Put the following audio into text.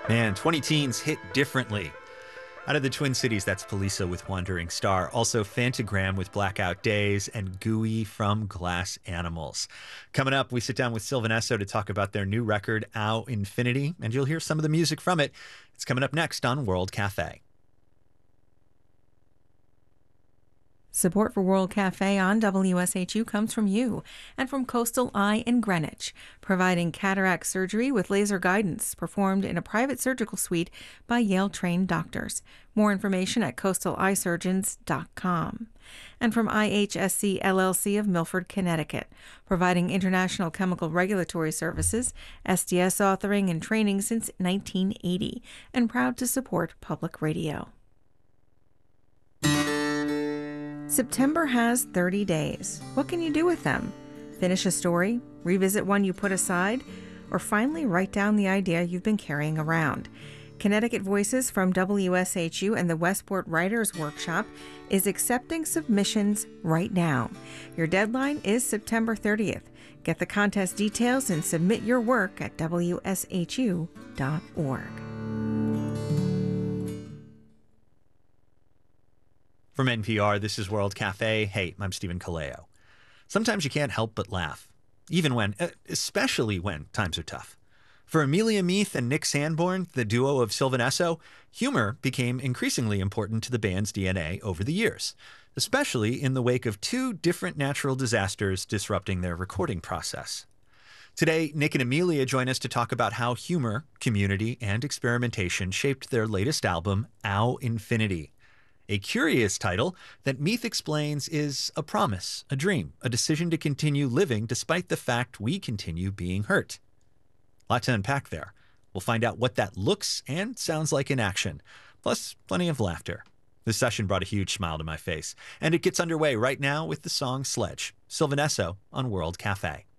Man, 20 teens hit differently. Out of the Twin Cities, that's Poliça with Wandering Star. Also, Phantogram with Blackout Days and Gooey from Glass Animals. Coming up, we sit down with Sylvan Esso to talk about their new record, Au Infinity, and you'll hear some of the music from it. It's coming up next on World Cafe. Support for World Cafe on WSHU comes from you and from Coastal Eye in Greenwich, providing cataract surgery with laser guidance performed in a private surgical suite by Yale-trained doctors. More information at coastaleyesurgeons.com. And from IHSC LLC of Milford, Connecticut, providing international chemical regulatory services, SDS authoring and training since 1980, and proud to support public radio. September has 30 days. What can you do with them? Finish a story, revisit one you put aside, or finally write down the idea you've been carrying around. Connecticut Voices from WSHU and the Westport Writers Workshop is accepting submissions right now. Your deadline is September 30th. Get the contest details and submit your work at WSHU.org. From NPR, this is World Cafe. Hey, I'm Stephen Kaleo. Sometimes you can't help but laugh, especially when times are tough. For Amelia Meath and Nick Sanborn, the duo of Sylvan Esso, humor became increasingly important to the band's DNA over the years, especially in the wake of two different natural disasters disrupting their recording process. Today, Nick and Amelia join us to talk about how humor, community, and experimentation shaped their latest album, Au Infinity. A curious title that Meath explains is a promise, a dream, a decision to continue living despite the fact we continue being hurt. A lot to unpack there. We'll find out what that looks and sounds like in action, plus plenty of laughter. This session brought a huge smile to my face, and it gets underway right now with the song Sledge, Sylvan Esso on World Cafe.